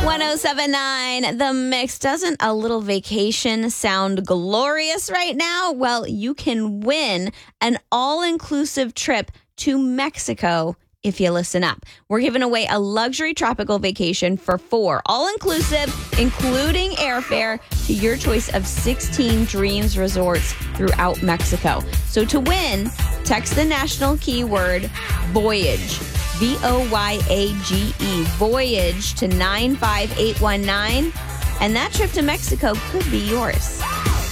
1079 The Mix. Doesn't a little vacation sound glorious right now? Well, you can win an all-inclusive trip to Mexico if you listen up. We're giving away a luxury tropical vacation for 4, all-inclusive, including airfare, to your choice of 16 Dreams resorts throughout Mexico. So to win, text the national keyword Voyage. VOYAGE, Voyage to 95819, and that trip to Mexico could be yours.